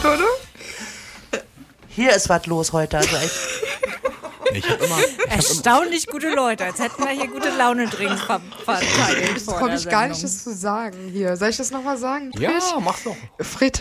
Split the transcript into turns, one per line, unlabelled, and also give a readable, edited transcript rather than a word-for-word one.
oder?
Hier ist was los heute. Also echt.
Ich hab immer,
Erstaunlich gute Leute, als hätten wir hier gute Laune-Drinks verteilt.
Ich traue mich gar nicht, das zu sagen hier. Soll ich das nochmal sagen?
ja, mach's doch.
Fred